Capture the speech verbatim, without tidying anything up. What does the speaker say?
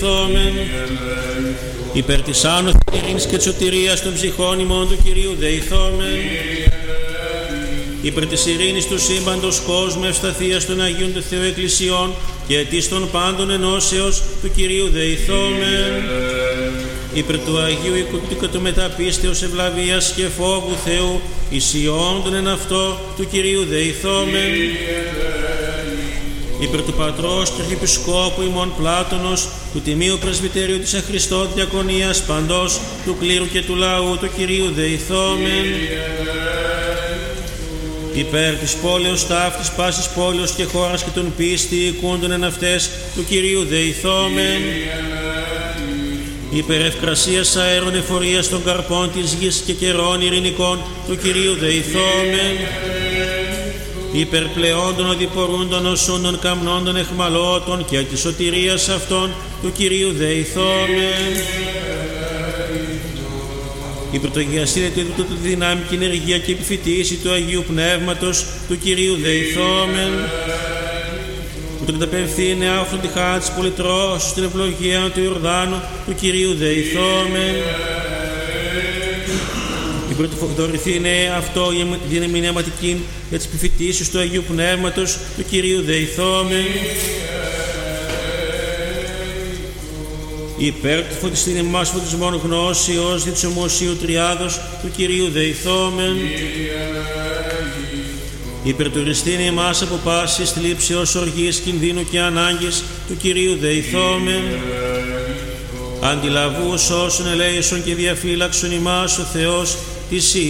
Υπέρ της άνωθης ειρήνης και της σωτηρίας των ψυχών ημών του Κυρίου δεηθόμεν. Υπέρ της ειρήνης του σύμπαντος κόσμου ευσταθίας των Αγίων του Θεού Εκκλησιών και αιτής των πάντων ενώσεως του Κυρίου δεηθόμεν. Υπέρ του Αγίου οίκου και του μεταπίστεως ευλαβίας και φόβου Θεού ισιών τον εν αυτό του Κυρίου δεηθόμεν. Υπέρ του Πατρός και Αρχιεπισκόπου ημών Πλάτωνος, του Τιμίου Πρεσβυτερίου της εν Χριστώ Διακονίας παντός, του κλήρου και του λαού του Κυρίου δεηθόμεν. Υπέρ της πόλεως ταύτης πάσης πόλεως και χώρας και των πίστη οικούντων εν αυτές του Κυρίου δεηθόμεν. Υπέρ ευκρασίας αέρων εφορίας των καρπών της γης και καιρών ειρηνικών του Κυρίου δεηθόμεν. Υπέρ πλεών των οδηπορούντων οσούντων καμνών των εχμαλώτων και της σωτηρίας αυτών του Κυρίου δεηθόμεν. Υπέρ το γιασύνετο του του δυνάμει και ενεργεία και επιφυτίση του Αγίου Πνεύματος του Κυρίου δεηθόμεν. Που τον απευθύνε άφρον τη χάρη της πολυτρώσης στην ευλογία του Ιορδάνου του Κυρίου δεηθόμεν. Υπέρ του δωρηθήνε αυτό η δυναμινιαματική για τις επιφυτίσεις του Αγίου Πνεύματος του Κυρίου δεηθόμεν. Υπέρ του φωτιστήν εμάς φωτισμόν γνώσεως δι' της ομοσίου τριάδος του Κυρίου δεηθόμεν. Υπέρ του ριστήν εμάς από πάσης θλίψεως, οργής, κινδύνου και ανάγκης του Κυρίου δεηθόμεν. Αντιλαβούς όσων ελέησον και διαφύλαξον ημάς ο Θεός της